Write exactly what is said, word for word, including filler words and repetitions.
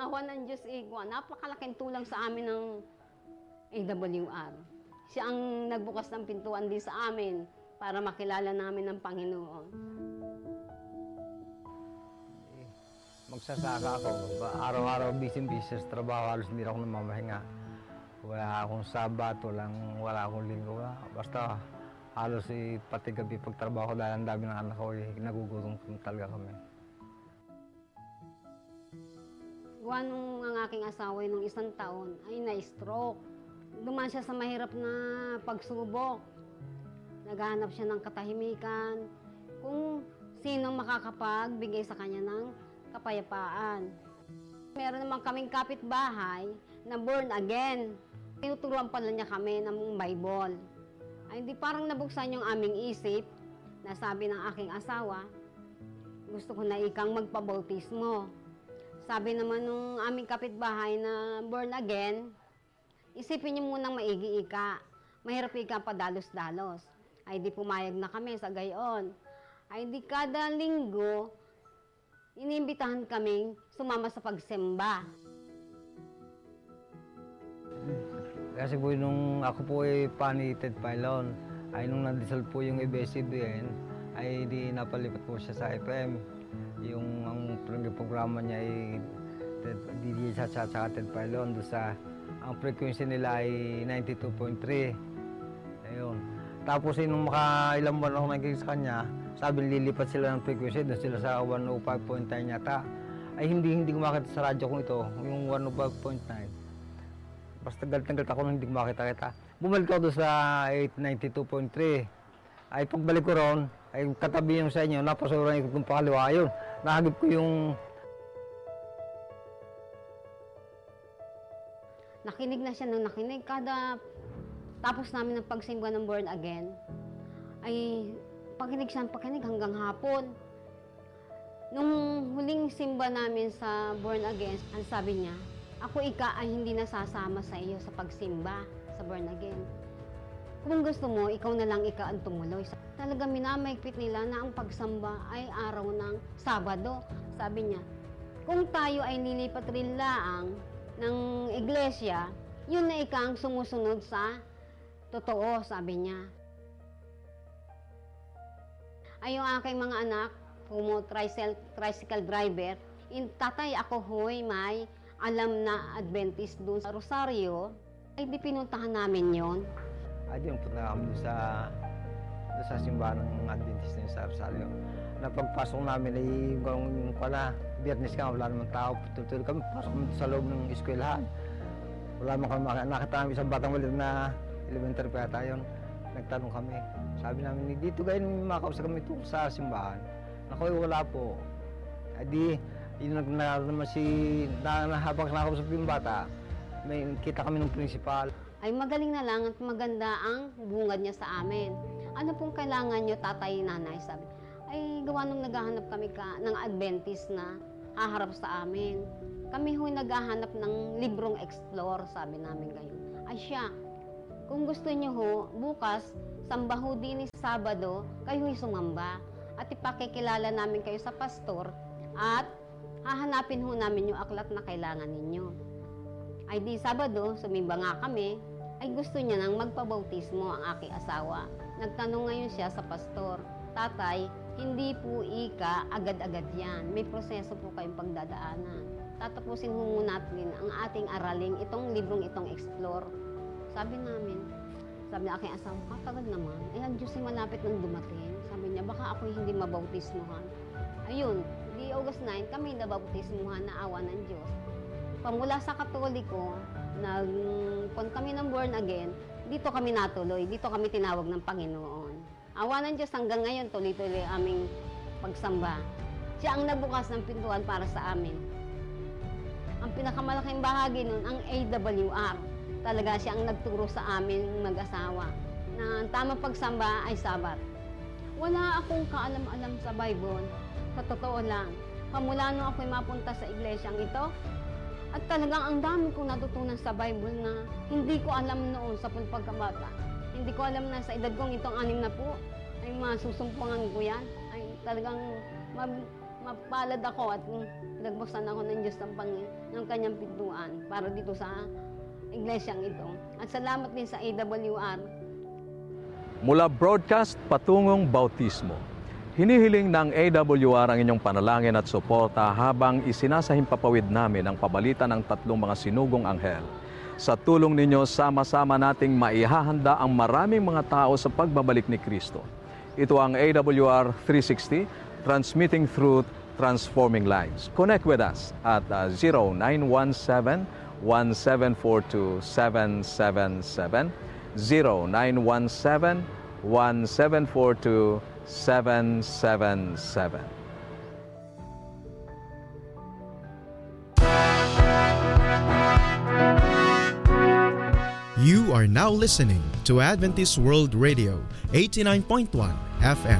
awa ng Diyos, Igwa, napakalaking tulong sa amin ng A W R. Siya ang nagbukas ng pintuan din sa amin para makilala namin ng Panginoon. Magsasaka ako. Araw-araw, busy-busy sa trabaho, halos hindi ako namamahinga. Wala akong sabat, walang, wala akong linggo. Basta halos eh, pati gabi pagtrabaho dahil ang dami ng anak ko, eh, nagugutom talaga kami. Gawa nung ang aking asawa nung isang taon ay na-stroke. Dumaan siya sa mahirap na pagsubok. Naghahanap siya ng katahimikan. Kung sino makakapagbigay sa kanya ng kapayapaan. Meron naman kaming kapitbahay na born again. Tinuturuan pala niya kami ng Bible. Ay hindi parang nabuksan yung aming isip na sabi ng aking asawa, gusto ko na ikang magpabautismo. Sabi naman nung aming kapitbahay na born again, isipin niyo munang maigi ika. Mahirap ika padalos-dalos. Ay di pumayag na kami sa gayon. Ay di kada linggo, iniimbitahan kaming sumama sa pagsimba. Kasi po nung ako po ay panited pylon, ay nung nandisal po yung A B S C B N, ay di napalipat po siya sa F M. Yung ang programa niya ay D D sa sa sa Ted Pylon, doon sa ang frequency nila ay ninety-two point three. Ayun. Tapos eh, nung maka ilang buwan ako naging sa kanya, sabi lilipat sila ng frequency, doon sila sa one oh five point nine yata. Ay hindi hindi ko makita sa radyo kong ito, yung one oh five point nine. Basta galit-galit ako nung hindi ko makita-kita. Bumalik ako doon sa ninety-two point three. Ay pagbalik ko ron, ay katabi yung sa inyo, napasuran ko kung pakaliwa yun. Nahagip ko yung... Nakinig na siya ng nakinig. Kada tapos namin ng pagsimba ng born again, ay pakinig siya ng pakinig hanggang hapon. Nung huling simba namin sa born again, ang sabi niya, ako ika ay hindi nasasama sa iyo sa pagsimba sa born again. Kung gusto mo, ikaw na lang ika ang tumuloy. Talaga minamaigpit nila na ang pagsamba ay araw ng Sabado. Sabi niya, kung tayo ay nilipat rin laang ng iglesia, yun na ika ang sumusunod sa totoo, sabi niya. Ay yung aking mga anak, kumo tricycle, tricycle driver, in tatay ako hoy may alam na Adventist doon sa Rosario, ay di pinuntahan namin yon. Ay, di punta kami doon sa, doon sa simbahan ng Adventist na sa Rosario. Napagpasok namin ay yung pala, Biyernes ka, wala namang tao. Tuloy kami, pasok kami sa loob ng eskwelahan. Wala naman kami makita. Nakita namin isang batang maliit na elementary pa yata yun. Nagtanong kami. Sabi namin, dito kayo makausap kami tungkol sa simbahan. Naku, wala po. Ay di, yun nag naman si, na, na, habang nakausap yung bata, may kita kami ng principal. Ay magaling na lang at maganda ang bungad niya sa amin. Ano pong kailangan niyo, tatay, nanay? Sabi, ay gawa nung naghahanap kami ka, ng Adventist na haharap sa amin. Kami ho'y naghahanap ng librong explore, sabi namin ngayon. Ay siya, kung gusto niyo ho, bukas, sambaho din ni Sabado, kayo'y sumamba. At ipakikilala namin kayo sa pastor at hahanapin ho namin yung aklat na kailangan ninyo. Ay di Sabado, sumimba nga kami, ay gusto niya nang magpabautismo ang aking asawa. Nagtanong ngayon siya sa pastor, tatay, hindi po ika agad-agad yan. May proseso po kayong pagdadaanan. Tatapusin ho muna natin ang ating araling itong librong itong explore. Sabi namin, sabi ng aking asawa, katagal naman. Eh, ang Diyos ay malapit nang dumating. Sabi niya, baka ako'y hindi mabautismuhan. Ayun, di August nine, kami nabautismuhan na awa ng Diyos. Pamula sa Katoliko, nagpun kami ng born again, dito kami natuloy, dito kami tinawag ng Panginoon. Awa ng Diyos hanggang ngayon, tuloy-tuloy aming pagsamba. Siya ang nagbukas ng pintuan para sa amin. Ang pinakamalaking bahagi nun, ang A W R. Talaga siya ang nagturo sa amin mag-asawa na ang tamang pagsamba ay Sabat. Wala akong kaalam-alam sa Bible. Sa totoo lang, pamula nung ako'y mapunta sa iglesyang ito, at talagang ang dami kong natutunan sa Bible na hindi ko alam noon sa pagkabata. Hindi ko alam na sa edad kong itong anim na po, ay masusumpungan ko yan. Ay talagang mapalad ako at mm, nagbuksan ako ng Diyos ng, Pang- ng kanyang pintuan para dito sa iglesyang ito. At salamat din sa A W R. Mula broadcast patungong bautismo, hinihiling ng A W R ang inyong panalangin at suporta habang isinasahimpapawid namin ang pabalita ng tatlong mga sinugong anghel. Sa tulong ninyo, sama-sama nating maihahanda ang maraming mga tao sa pagbabalik ni Kristo. Ito ang A W R three sixty, transmitting truth, transforming lives. Connect with us at uh, zero nine one seven, one seven four two, seven seven seven, zero nine one seven, one seven four two, seven seven seven. You are now listening to Adventist World Radio, eighty-nine point one F M.